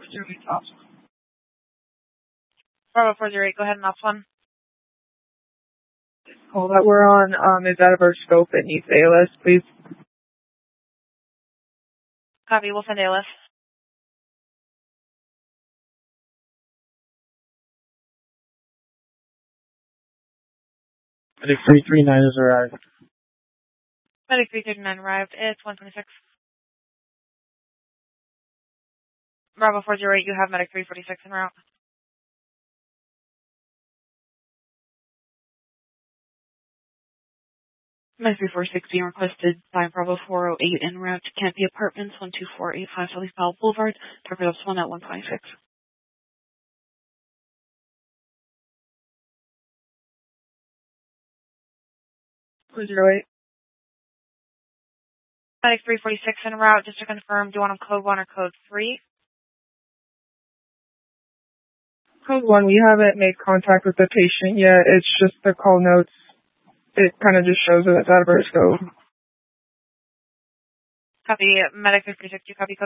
Bravo 408, go ahead and off one. Call that we're on is out of our scope. It needs ALS, please. Copy, we'll send ALS. Medic 339 has arrived. Medic 339 arrived. It's 126. Bravo 408, you have Medic 346 en route. Medic 346 being requested by Bravo 408 en route to Canopy Apartments, 12485 Southeast Powell Boulevard. Target ups 1 at 126. Medic 346 en route. Just to confirm, do you want them code 1 or code 3? Code 1, we haven't made contact with the patient yet. It's just the call notes. It kind of just shows that it's out of our scope. Copy, Medic 346, you copy code